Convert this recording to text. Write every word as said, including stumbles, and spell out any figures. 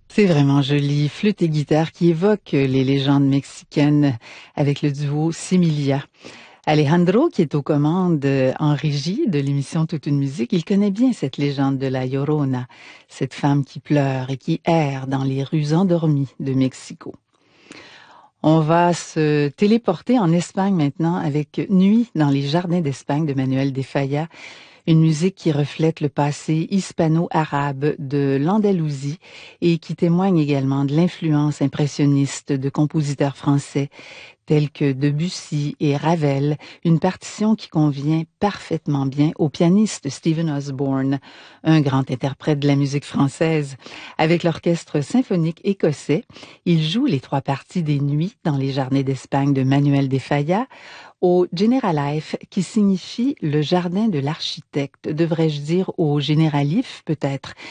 C'est vraiment joli, flûte et guitare qui évoquent les légendes mexicaines avec le duo Similia. Alejandro, qui est aux commandes euh, en régie de l'émission Toute une musique, il connaît bien cette légende de la Llorona, cette femme qui pleure et qui erre dans les rues endormies de Mexico. On va se téléporter en Espagne maintenant avec Nuit dans les jardins d'Espagne de Manuel de Falla, une musique qui reflète le passé hispano-arabe de l'Andalousie et qui témoigne également de l'influence impressionniste de compositeurs français tels que Debussy et Ravel, une partition qui convient parfaitement bien au pianiste Stephen Osborne, un grand interprète de la musique française. Avec l'orchestre symphonique écossais, il joue les trois parties des Nuits dans les jardins d'Espagne de Manuel de Falla au Generalife, qui signifie le jardin de l'architecte, devrais-je dire au Généralif peut-être,